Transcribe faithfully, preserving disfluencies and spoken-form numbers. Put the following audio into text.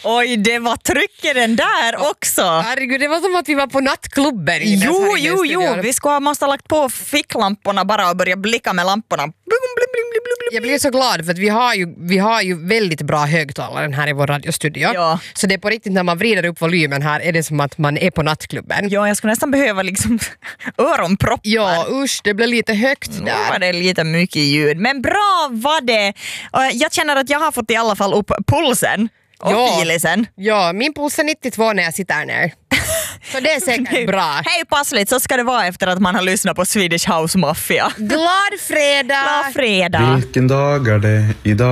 Oj, det var trycket den där också. Herregud, det var som att vi var på nattklubben. Jo, jo, jo. Vi skulle ha måste ha lagt på ficklamporna bara och börja blicka med lamporna. Jag blir så glad för att vi har ju, vi har ju väldigt bra högtalare här i vår radiostudio. Ja. Så det är på riktigt, när man vrider upp volymen här är det som att man är på nattklubben. Ja, jag skulle nästan behöva liksom öronproppar. Ja, usch, det blev lite högt där. Nu var det lite mycket ljud. Men bra var det. Jag känner att jag har fått i alla fall upp pulsen och ja. filisen. Ja, min puls är nittiotvå när jag sitter ner. Så det är säkert bra. Hej passligt, så ska det vara efter att man har lyssnat på Swedish House Mafia. Glad fredag! Glad fredag! Vilken dag är det idag?